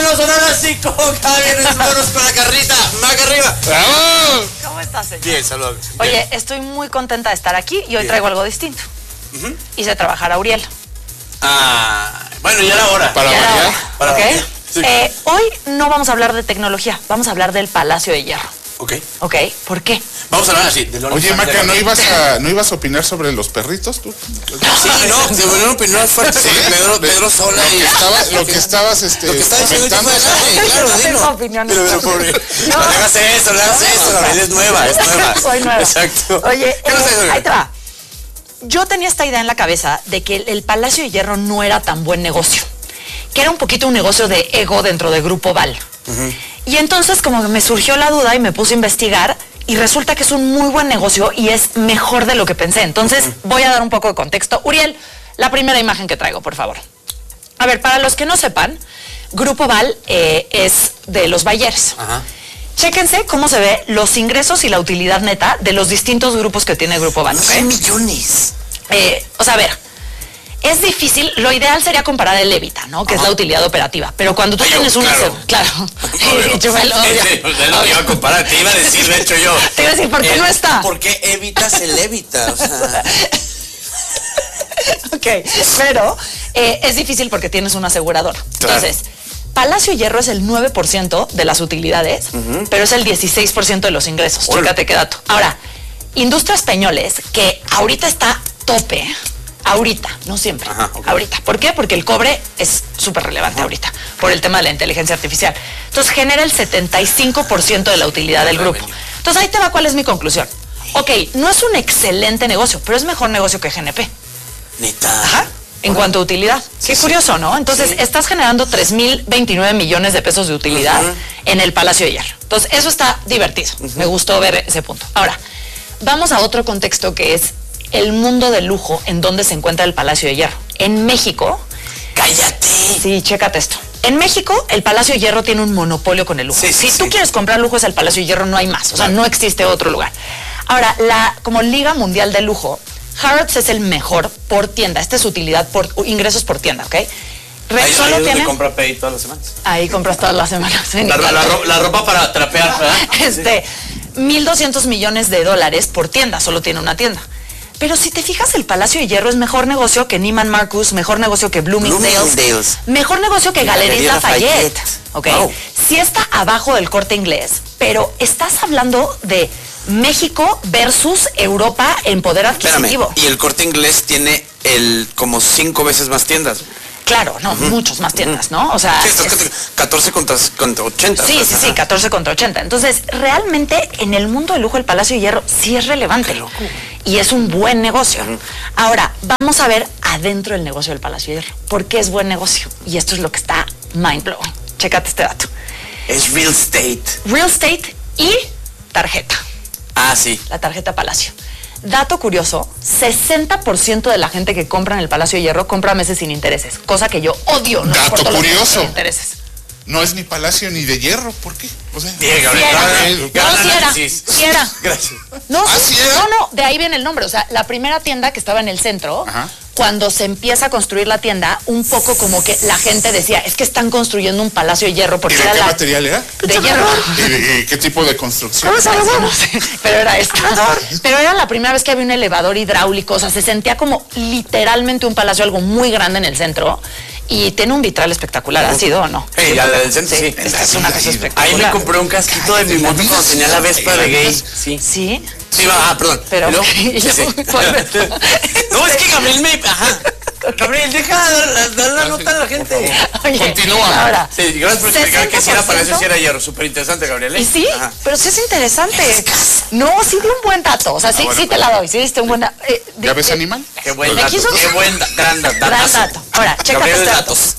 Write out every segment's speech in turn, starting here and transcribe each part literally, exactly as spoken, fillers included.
vámonos, son las cinco. Javier, vámonos con la carrita. Maca arriba. ¡Bravo! ¿Cómo estás, señor? Bien, saludos. Oye, estoy muy contenta de estar aquí y hoy Bien. traigo algo distinto. Uh-huh. Hice trabajar a Uriel. Ah, bueno, ya era hora. Para Ya era variar. hora, Para ¿ok? variar. Sí. Eh, hoy no vamos a hablar de tecnología, vamos a hablar del Palacio de Hierro. Ok. ¿Ok? ¿Por qué? Vamos a hablar así. De Oye, Maca, ¿no ibas a, ¿no ibas a opinar sobre los perritos tú? Sí, no, de buena opinión fuerte sobre Pedro, Pedro Sola y Estaba, lo que estabas este, Lo que estaba diciendo comentando. ahorita fue la- claro, No dilo. tengo opiniones. Pero, pero, pobre. No le hagas eso, no le hagas eso, Gabriel, es nueva, es nueva. Soy nueva. Exacto. Oye, ¿Qué vas a hacer? eh, ahí te va. Yo tenía esta idea en la cabeza de que el, el Palacio de Hierro no era tan buen negocio, que era un poquito un negocio de ego dentro de Grupo Val. Uh-huh. Y entonces como que me surgió la duda y me puse a investigar y resulta que es un muy buen negocio y es mejor de lo que pensé. Entonces uh-huh. voy a dar un poco de contexto. Uriel, la primera imagen que traigo, por favor. A ver, para los que no sepan, Grupo Val eh, es de los Bayers. Ajá. Chéquense cómo se ve los ingresos y la utilidad neta de los distintos grupos que tiene Grupo Val. No ¿Okay? sé, millones. Eh, o sea, a ver, es difícil, lo ideal sería comparar el EBITDA, ¿no? Que Ajá. es la utilidad operativa. Pero cuando tú Ay, tienes yo, una... claro. Claro. Obvio. Chumel, obvio. Ese, pues, es lo que iba a comparar, te iba a decir, de hecho yo. Te iba a decir, ¿por qué Eh, no está? ¿Por qué evitas el evita? O sea, Ok, pero eh, es difícil porque tienes un asegurador. Claro. Entonces, Palacio Hierro es el nueve por ciento de las utilidades, uh-huh. pero es el dieciséis por ciento de los ingresos. Hola. Chécate qué dato. Ahora, Industrias Peñoles, que ahorita está tope, ahorita, no siempre, Ajá, okay. ahorita. ¿Por qué? Porque el cobre es súper relevante uh-huh. ahorita, por el tema de la inteligencia artificial. Entonces, genera el setenta y cinco por ciento de la utilidad del grupo. Entonces, ahí te va cuál es mi conclusión. Ok, no es un excelente negocio, pero es mejor negocio que G N P. neta. Ajá. En cuanto a utilidad. Qué sí, curioso, ¿no? Entonces, sí. estás generando tres mil veintinueve millones de pesos de utilidad uh-huh. en el Palacio de Hierro. Entonces, eso está divertido. Uh-huh. Me gustó ver ese punto. Ahora, vamos a otro contexto que es el mundo de lujo en donde se encuentra el Palacio de Hierro. En México... ¡Cállate! Sí, chécate esto. En México, el Palacio de Hierro tiene un monopolio con el lujo. Sí, sí, si tú sí. quieres comprar lujo, es el Palacio de Hierro, no hay más. O sea, no existe otro lugar. Ahora, la como Liga Mundial de Lujo, Harrods es el mejor por tienda. Esta es utilidad por ingresos por tienda, ¿ok? Re, Ahí, solo ahí tiene... compra Pay todas las semanas. Ahí compras todas las semanas. La, la, la, ro- la ropa para trapear, ¿verdad? Este, mil doscientos millones de dólares por tienda, solo tiene una tienda. Pero si te fijas, el Palacio de Hierro es mejor negocio que Neiman Marcus, mejor negocio que Bloomingdale's, Bloomingdale's. mejor negocio que Galerías Galería Lafayette. Lafayette. ¿Ok? Wow. Sí está abajo del Corte Inglés, pero estás hablando de México versus Europa en poder adquisitivo. Espérame, y el Corte Inglés tiene el como cinco veces más tiendas. Claro, no, uh-huh. muchos más tiendas, ¿no? O sea, Sí, estás es- catorce contra, contra ochenta. Sí, pues, sí, ajá. sí, catorce contra ochenta. Entonces, realmente en el mundo del lujo el Palacio de Hierro sí es relevante. Qué loco. Y es un buen negocio. Ahora, vamos a ver adentro del negocio del Palacio de Hierro. ¿Por qué es buen negocio? Y esto es lo que está mind blowing. Chécate este dato. Es real estate. Real estate y tarjeta. Ah, sí. La tarjeta Palacio. Dato curioso, sesenta por ciento de la gente que compra en el Palacio de Hierro compra meses sin intereses, cosa que yo odio. No Dato soporto los meses curioso. sin intereses. No es ni Palacio ni de Hierro, ¿por qué? O sea, Bien, Sí Gabriel. era. Gabriel, No, gran sí era. análisis. Sí era. Gracias. No, ¿Ah, sí, sí era? no, no, de ahí viene el nombre. O sea, la primera tienda que estaba en el centro, Ajá. cuando se empieza a construir la tienda, un poco como que la gente decía, es que están construyendo un Palacio de Hierro ¿y porque de era qué la... material era? De hierro. ¿Y, y qué tipo de construcción? Eso no sé, pero era esta. Pero era la primera vez que había un elevador hidráulico, o sea, se sentía como literalmente un palacio, algo muy grande en el centro, y tiene un vitral espectacular, ¿ha sido o no? Hey, la del centro, sí. Esta es una cosa Ahí espectacular. me compré un casquito de mi moto cuando tenía la Vespa de gay. Sí. Sí. Sí, va, ah, perdón. Pero- ¿Y luego? y Sí, sí. luego, ¿cuál Vespa? No, es que Gabriel me... Ajá. Gabriel, deja dar dar la nota a la gente. Oye, Continúa. Ahora, Sí, gracias por explicar que si era para eso, sesenta por ciento si era hierro. Súper interesante, Gabriel. ¿eh? Y sí, Ajá. pero sí es interesante. No, sí dio un buen dato. O sea, sí, bueno, sí te la doy. Sí diste un buen dato. Eh, de- ¿Ya ves de- animal? Qué buen Me dato. quiso- Qué buen da- gran dato. Gran dato. Ahora, chécate Gabriel este de dato. datos.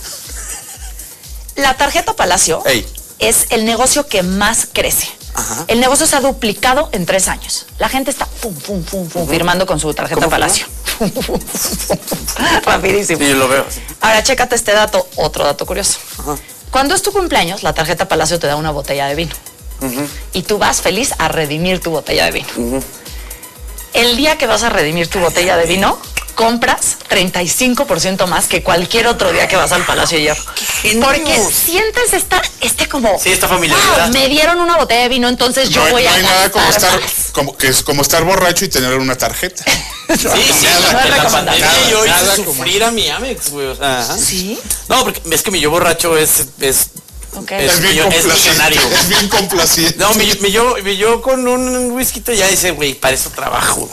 La tarjeta Palacio Ey. es el negocio que más crece. Ajá. El negocio se ha duplicado en tres años. La gente está fum, fum, fum, fum, firmando con su tarjeta ¿Cómo Palacio. Fum, fum, fum, fum, fum. Rapidísimo. Sí, yo lo veo. Ahora, chécate este dato, otro dato curioso. Ajá. Cuando es tu cumpleaños, la tarjeta Palacio te da una botella de vino. Uh-huh. Y tú vas feliz a redimir tu botella de vino. Uh-huh. El día que vas a redimir tu botella de vino, compras treinta y cinco por ciento más que cualquier otro día que vas al Palacio de Hierro. Porque sientes esta, este como... Sí, esta familiaridad. Wow, me dieron una botella de vino, entonces yo no, voy no a hay nada como gastar estar, más. como, que es como estar borracho y tener una tarjeta. Sí, sí, nada, la, no es la recomendable. pandemia yo Nada, hice nada sufrir como- a mi Amex, güey. O sea, ajá. ¿Sí? No, porque es que mi yo borracho es, es, Ok. es, Es bien millo- es complaciente. millonario. Es bien complaciente. No, mi, mi yo, mi yo con un whisky ya dice, güey, para eso trabajo.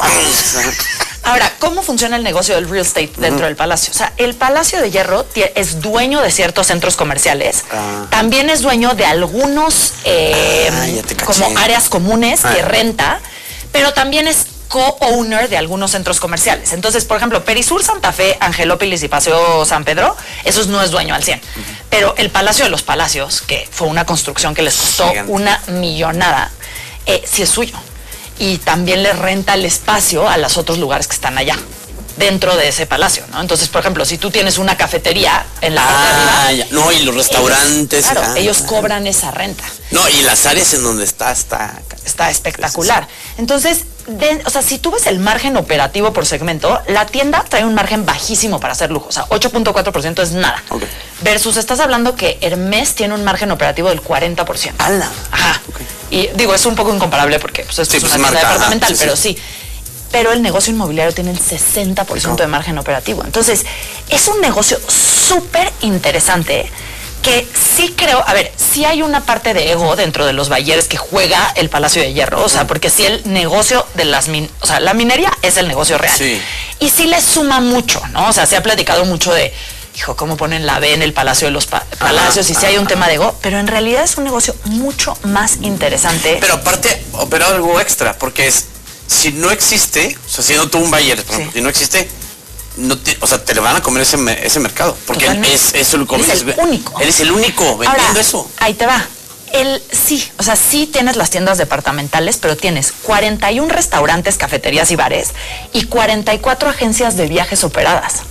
Ahora, ¿cómo funciona el negocio del real estate dentro del Palacio? O sea, el Palacio de Hierro tie- es dueño de ciertos centros comerciales, Ah. también es dueño de algunos eh, Ah, ya te caché. como áreas comunes que Ah. renta, pero también es co-owner de algunos centros comerciales. Entonces, por ejemplo, Perisur, Santa Fe, Angelópolis y Paseo San Pedro, esos no es dueño al cien. Pero el Palacio de los Palacios, que fue una construcción que les costó Gigante. una millonada, eh, sí es suyo. Y también le renta el espacio a los otros lugares que están allá, dentro de ese palacio, ¿no? Entonces, por ejemplo, si tú tienes una cafetería en la parte de Ah, arriba, ya. No, y los restaurantes. ellos, claro, ah, ellos ah. cobran esa renta. No, y las áreas en donde está, está. Está espectacular. Entonces, de- o sea, si tú ves el margen operativo por segmento, la tienda trae un margen bajísimo para hacer lujo. O sea, ocho punto cuatro por ciento es nada. Ok. Versus, estás hablando que Hermès tiene un margen operativo del cuarenta por ciento. ¡Hala! Ajá. Ok. Y digo, es un poco incomparable porque pues, esto Sí, es pues, una tienda marca, ajá, departamental, sí, pero sí. sí. Pero el negocio inmobiliario tiene el sesenta por ciento de margen operativo. Entonces, es un negocio súper interesante que sí creo, a ver, sí hay una parte de ego dentro de los Bayeres que juega el Palacio de Hierro, o sea, porque sí el negocio de las, min, o sea, la minería es el negocio real. Sí. Y sí le suma mucho, ¿no? O sea, se ha platicado mucho de, hijo, cómo ponen la B en el Palacio de los pa Palacios y si hay un tema de ego, pero en realidad es un negocio mucho más interesante. Pero aparte, opera algo extra, porque es, si no existe, o sea, siendo tú un Bayer, por ejemplo, Sí. si no existe, no te, o sea, te le van a comer ese, me- ese mercado, porque Totalmente. es, eso lo comes. Eres el único. Eres el único vendiendo Ahora, eso. ahí te va. El, sí, o sea, sí tienes las tiendas departamentales, pero tienes cuarenta y un restaurantes, cafeterías y bares y cuarenta y cuatro agencias de viajes operadas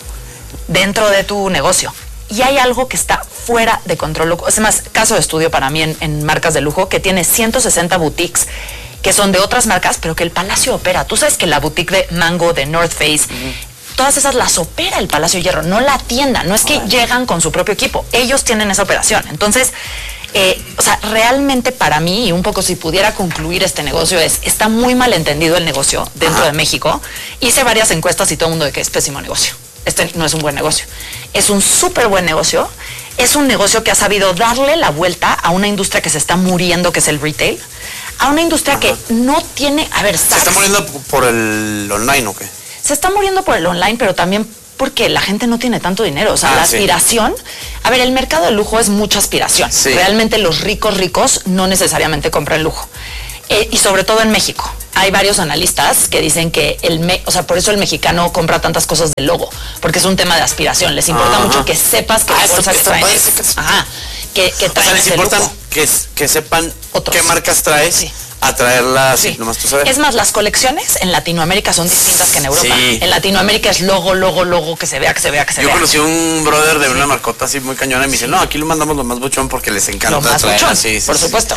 dentro de tu negocio. Y hay algo que está fuera de control. Es más, caso de estudio para mí en, en marcas de lujo, que tiene ciento sesenta boutiques que son de otras marcas, pero que el Palacio opera. Tú sabes que la boutique de Mango, de North Face, todas esas las opera el Palacio de Hierro, no la tienda. No es que llegan con su propio equipo, ellos tienen esa operación. Entonces, eh, o sea, realmente para mí, y un poco si pudiera concluir este negocio, es, está muy mal entendido el negocio dentro de México. Hice varias encuestas y todo el mundo de que es pésimo negocio. Este no es un buen negocio. Es un súper buen negocio. Es un negocio que ha sabido darle la vuelta a una industria que se está muriendo, que es el retail. A una industria que no tiene, a ver, ¿Se está muriendo por el online o qué? se está muriendo por el online, pero también porque la gente no tiene tanto dinero. O sea, Ah, la sí. aspiración. A ver, el mercado de lujo es mucha aspiración. Sí. Realmente los ricos ricos no necesariamente compran lujo. Eh, y sobre todo en México. Hay varios analistas que dicen que el, me, o sea, por eso el mexicano compra tantas cosas de logo, porque es un tema de aspiración. Les importa Ajá. mucho que sepas que Ah, la esto- bolsa que esto traen parece es- que es- ajá, que, que O sea, traen les ese importa lujo. que, que sepan Otros. qué marcas traes, Sí. a traerlas, Sí. nomás tú sabes. Es más, las colecciones en Latinoamérica son distintas que en Europa. Sí. En Latinoamérica es logo, logo, logo, que se vea, que se vea, que se Yo vea. conocí un brother de una marcota así muy cañona y me dice, no, aquí lo mandamos lo más buchón porque les encanta Lo más traer buchón, así. Sí, por sí. supuesto.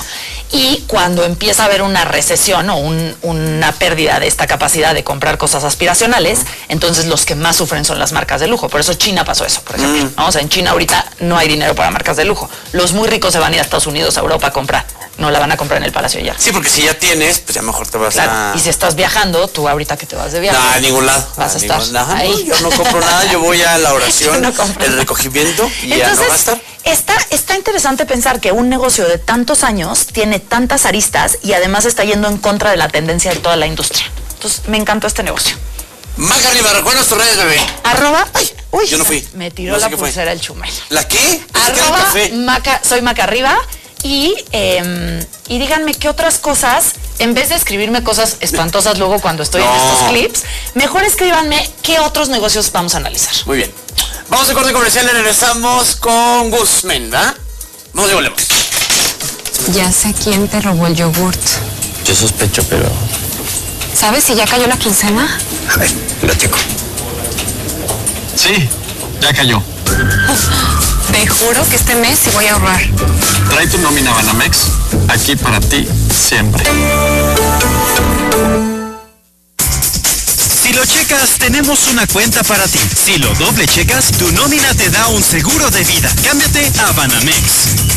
Y cuando empieza a haber una recesión o un- una pérdida de esta capacidad de comprar cosas aspiracionales, entonces los que más sufren son las marcas de lujo. Por eso China pasó eso, por ejemplo. Mm. ¿no? O sea, en China ahorita no hay dinero para marcas de lujo. Los muy ricos se van a ir a Estados Unidos, a Europa a comprar. No la van a comprar en el Palacio de Hierro. Sí, porque si ya tienes, pues ya mejor te vas Claro. a... Y si estás viajando, tú ahorita que te vas de viaje. No, a ningún lado. Vas a estar ningún- ajá, ahí. no, yo no compro nada, yo voy a la oración, No compro el nada. recogimiento y ya no Entonces, va a estar. Está, está interesante pensar que un negocio de tantos años tiene tantas aristas y además está yendo en contra de la tendencia de toda la industria. Entonces, me encantó este negocio. Maca Riva, recuerdas tus redes, bebé. Arroba, ay, uy, yo no fui. me tiró No sé la qué fue. pulsera el chumel. ¿La qué? Pensé que era el Arroba, café. Maca, soy Maca Riva y, eh, y díganme qué otras cosas, en vez de escribirme cosas espantosas luego cuando estoy en No. estos clips, mejor escríbanme qué otros negocios vamos a analizar. Muy bien. Vamos a corte comercial y regresamos con Guzmán, ¿verdad? Vamos y volvemos. Ya sé quién te robó el yogurt. Yo sospecho, pero... ¿Sabes si ya cayó la quincena? A ver, lo checo. Sí, ya cayó. Te juro que este mes sí voy a ahorrar. Trae tu nómina Banamex, aquí para ti, siempre. Si lo checas, tenemos una cuenta para ti. Si lo doble checas, tu nómina te da un seguro de vida. Cámbiate a Banamex.